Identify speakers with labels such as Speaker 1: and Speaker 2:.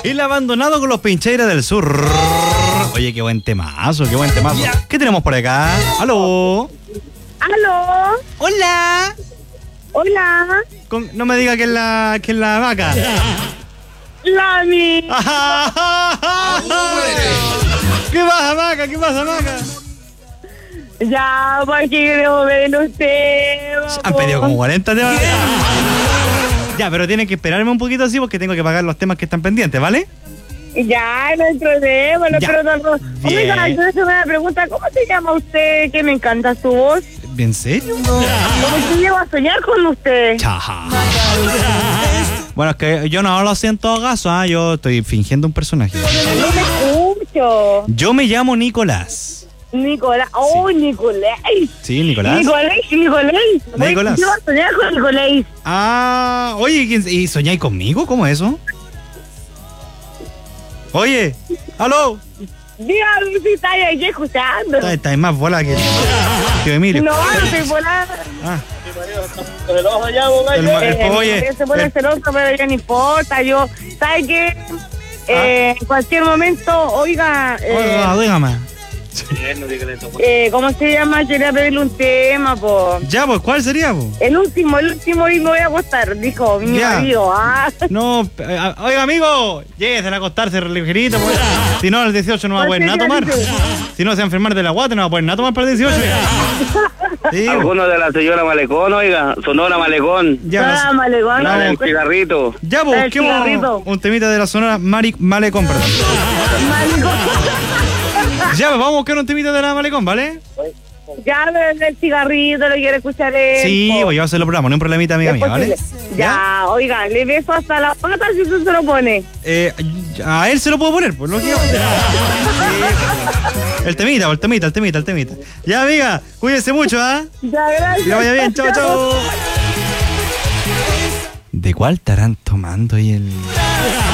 Speaker 1: El abandonado con los Pincheiras del Sur. Oye, qué buen temazo, qué buen temazo. ¿Qué tenemos por acá? ¿Aló?
Speaker 2: ¿Aló?
Speaker 1: Hola.
Speaker 2: Hola.
Speaker 1: No me diga que es la vaca.
Speaker 2: Lami.
Speaker 1: ¿Qué pasa, vaca? ¿Qué pasa, vaca?
Speaker 2: Ya, ¿para qué queremos ver usted?
Speaker 1: Han pedido como 40 temas. Ya, pero tienen que esperarme un poquito así porque tengo que pagar los temas que están pendientes, ¿vale?
Speaker 2: Ya, no hay problema, no,
Speaker 1: Ya.
Speaker 2: pero no. Oiga, yo hacer una pregunta, ¿cómo se llama usted? Que me encanta su voz.
Speaker 1: ¿En serio?
Speaker 2: ¿Cómo que llego a soñar con usted?
Speaker 1: Chaja. Bueno, es que yo no lo siento en todo caso, yo estoy fingiendo un personaje.
Speaker 2: No me escucho.
Speaker 1: Yo me llamo Nicolás.
Speaker 2: Nicolás. Oh, sí. Nicolás.
Speaker 1: Sí, Nicolás.
Speaker 2: Nicolás.
Speaker 1: Nicolás.
Speaker 2: Yo voy a soñar con Nicolás.
Speaker 1: Ah, oye, ¿y soñáis conmigo? ¿Cómo es eso? Oye, ¿aló?
Speaker 2: Dígame si está ahí escuchando.
Speaker 1: Está más bola que tío Emilio.
Speaker 2: No estoy volando.
Speaker 1: Ah.
Speaker 2: Oye, se pone celoso, pero ya no importa. Yo, ¿sabe qué? En cualquier momento, oiga.
Speaker 1: Dígame.
Speaker 2: ¿Cómo se llama? Quería pedirle un tema, po.
Speaker 1: Ya, pues, ¿cuál sería, po?
Speaker 2: El último y me voy a acostar, dijo mi marido.
Speaker 1: No, oiga, amigo, lléguese a acostarse ligerito, pues. Si no, el 18 no va a poder nada tomar. Si no, se va a enfermar de la guata, no va a poder nada tomar para el 18.
Speaker 3: Sí. Alguno de la señora Malecón, oiga, Sonora Malecón.
Speaker 2: Ya, Malecón.
Speaker 3: La del cigarrito.
Speaker 1: Ya, pues, busquemos un temita de la Sonora Malecón, perdón. Ya, pues, vamos a buscar un temita de la Malecón, ¿vale?
Speaker 2: Ya, el cigarrito, lo quiero escuchar él.
Speaker 1: Sí, pues yo se lo programo, no un problemita, amiga mía, ¿vale?
Speaker 2: Ya, oiga, le beso hasta la pata si usted se lo pone.
Speaker 1: A él se lo puedo poner, pues, lógicamente. El temita. Ya, amiga, cuídese mucho, ¿ah?
Speaker 2: Ya, gracias.
Speaker 1: Que vaya bien, chao. ¿De cuál estarán tomando y el...?